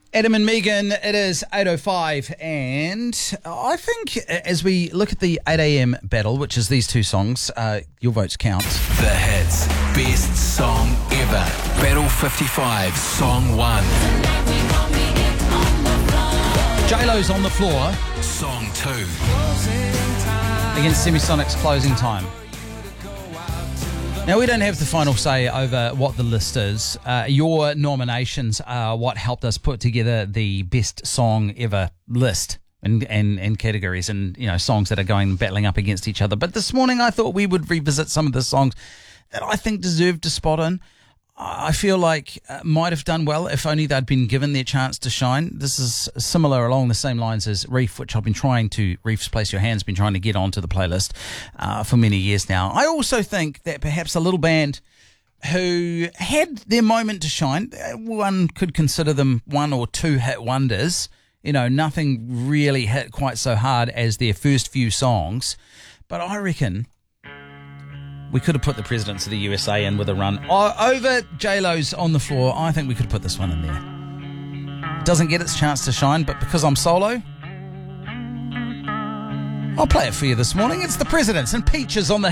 Adam and Megan, it is 8:05, and I think as we look at the 8 a.m. battle, which is these two songs, your votes count. The Hits Best Song Ever. Battle 55, Song 1. J-Lo's On the Floor Song 2. against Semisonic's Closing Time. Now, we don't have the final say over what the list is. Your nominations are what helped us put together the best song ever list and categories and, you know, songs that are going battling up against each other. But this morning I thought we would revisit some of the songs that I think deserved a spot in. I feel like might have done well if only they'd been given their chance to shine. This is similar along the same lines as Reef, which I've been Reef's Place Your Hand's been trying to get onto the playlist for many years now. I also think that perhaps a little band who had their moment to shine, one could consider them one or two hit wonders. You know, nothing really hit quite so hard as their first few songs. But I reckon we could have put the Presidents of the USA in with a run. Over J-Lo's On the Floor, I think we could have put this one in there. Doesn't get its chance to shine, but because I'm solo, I'll play it for you this morning. It's the Presidents and Peaches on the